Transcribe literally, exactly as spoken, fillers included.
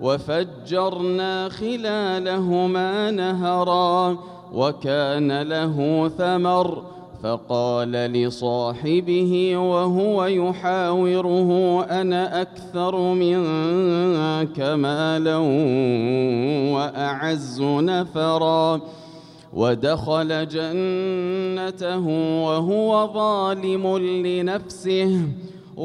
وفجرنا خلالهما نهرا وكان له ثمر فقال لصاحبه وهو يحاوره أنا أكثر منك مالا وأعز نفرا ودخل جنته وهو ظالم لنفسه